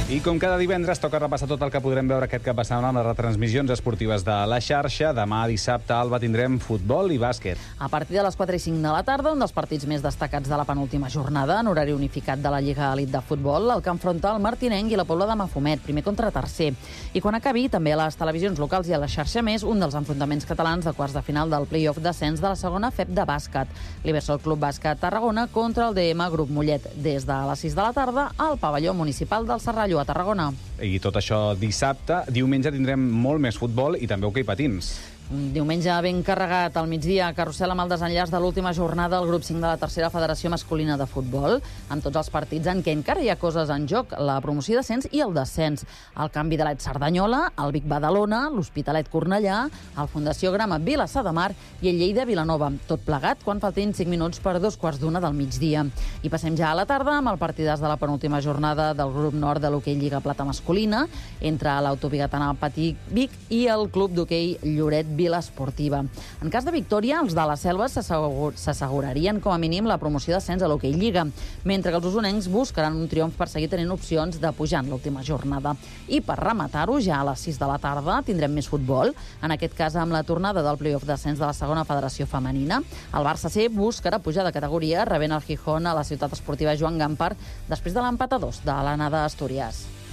I com cada divendres toca repassar tot el que podrem veure aquest cap de setmana en les retransmissions esportives de la xarxa. Demà dissabte, Alba, tindrem futbol i bàsquet. A partir de les 4 i 5 de la tarda, un dels partits més destacats de la penúltima jornada, en horari unificat de la Lliga Elit de Futbol, el que enfronta el Martinenc i la Pobla de Mafumet, primer contra tercer. I quan acabi, també a les televisions locals i a la xarxa més, un dels enfrontaments catalans de quarts de final del play-off d'ascens de la segona FEP de bàsquet. L'Ibersol Club Bàsquet Tarragona contra el DM Grup Mollet, des de les 6 de la tarda al pavelló municipal del Serrallo, a Tarragona. I tot això dissabte. Diumenge tindrem molt més futbol i també hoquei patins. Un diumenge ben carregat al migdia, carrusel amb el desenllaç de l'última jornada al grup 5 de la tercera federació masculina de futbol, amb tots els partits en què encara hi ha coses en joc, la promoció d'ascens i el descens. El canvi de l'Ed Cerdanyola, el Vic Badalona, l'Hospitalet Cornellà, el Fundació Grama Vilassar de Mar i el Lleida Vilanova. Tot plegat quan faltin 5 minuts per 2:15 del migdia. I passem ja a la tarda amb el partidàs de la penúltima jornada del grup nord de l'hoquei Lliga Plata masculina entre l'Autobigatana Patí Vic i el club d'hoquei Lloret Vila Esportiva. En cas de victòria, els de la Selva s'assegurarien com a mínim la promoció d'ascens a l'hoquei Lliga, mentre que els usonencs buscaran un triomf per seguir tenint opcions de pujar en l'última jornada. I per rematar-ho, ja a les 6 de la tarda tindrem més futbol, en aquest cas amb la tornada del play-off d'ascens de la segona federació femenina. El Barça C buscarà pujar de categoria rebent el Gijón a la ciutat esportiva Joan Gampar després de l'empat a 2 de l'Anada Astúries.